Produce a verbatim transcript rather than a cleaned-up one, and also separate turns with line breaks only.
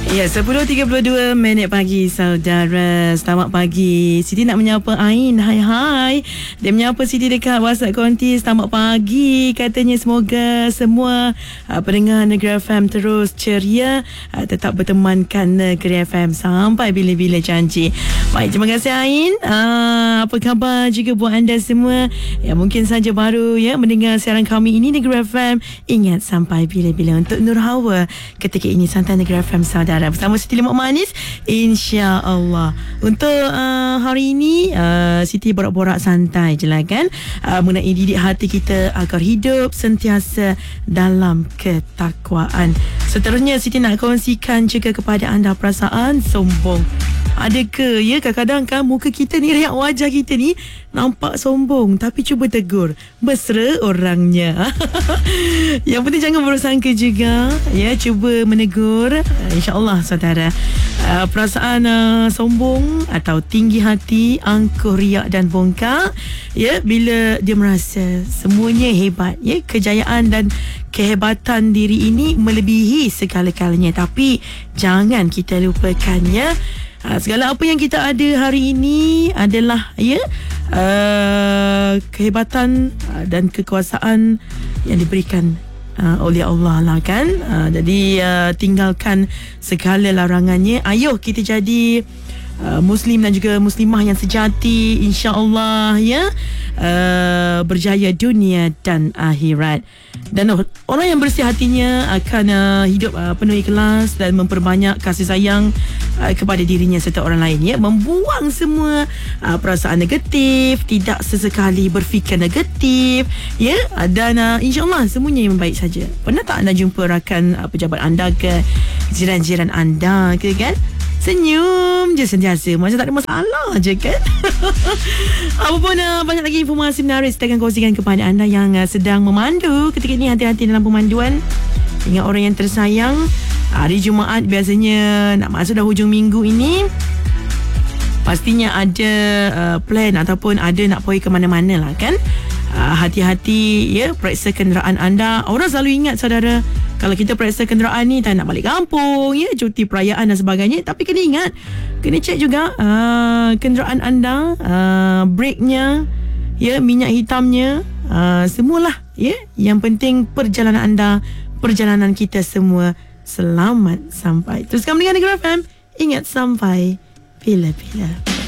Ya, sepuluh tiga puluh dua minit pagi, saudara. Selamat pagi. Siti nak menyapa Ain. Hai hai. Dia menyapa Siti dekat WhatsApp konti. Selamat pagi. Katanya semoga semua uh, pendengar Negeri F M terus ceria, uh, tetap bertemankan Negeri F M sampai bila-bila janji. Baik, terima kasih Ain. Uh, apa khabar juga buat anda semua yang mungkin saja baru ya mendengar siaran kami ini Negeri F M. Ingat sampai bila-bila untuk Nur Hawa ketika ini santai Negeri F M, saudara, bersama Siti Lemak Manis, insya-Allah. Untuk uh, hari ini uh, Siti borak-borak santai je lah kan, uh, mengenai didik hati kita agar hidup sentiasa dalam ketakwaan. Seterusnya Siti nak kongsikan juga kepada anda perasaan sombong. Ada ke ya, kadang-kadang kan muka kita ni, riak wajah kita ni nampak sombong, tapi cuba tegur, mesra orangnya. Yang penting jangan bersangka juga ya, cuba menegur, insya-Allah saudara. Uh, perasaan uh, sombong atau tinggi hati, angkuh, riak dan bongkak ya, bila dia merasa semuanya hebat ya, kejayaan dan kehebatan diri ini melebihi segala-galanya. Tapi jangan kita lupakannya, uh, segala apa yang kita ada hari ini adalah ya uh, kehebatan uh, dan kekuasaan yang diberikan Uh, oleh Allah lah kan. uh, Jadi uh, tinggalkan segala larangannya. Ayuh kita jadi uh, Muslim dan juga Muslimah yang sejati, insya-Allah ya, uh, berjaya dunia dan akhirat. Dan uh, orang yang bersih hatinya akan uh, hidup uh, penuh ikhlas dan memperbanyak kasih sayang uh, kepada dirinya serta orang lain ya. Membuang semua uh, perasaan negatif, tidak sesekali berfikir negatif ya, dan uh, insya-Allah semuanya yang baik saja. Pernah tak anda jumpa rakan uh, pejabat anda ke jiran-jiran anda ke kan, senyum je sentiasa, macam tak ada masalah je kan. Apapun uh, banyak lagi informasi menarik saya akan kongsikan kepada anda yang uh, sedang memandu ketika ini. Hati-hati dalam pemanduan. Ingat orang yang tersayang. Hari Jumaat biasanya nak masuk dah hujung minggu ini, pastinya ada uh, plan ataupun ada nak pergi ke mana-mana lah kan. Uh, hati-hati ya, periksa kenderaan anda. Orang selalu ingat saudara, kalau kita periksa kenderaan ni tak nak balik kampung ya, cuti perayaan dan sebagainya, tapi kena ingat, kena cek juga uh, kenderaan anda, uh, brake-nya ya, minyak hitamnya, uh, semualah ya. Yang penting perjalanan anda, perjalanan kita semua selamat sampai. Teruskan mendengar Negeri F M. Ingat sampai bila-bila.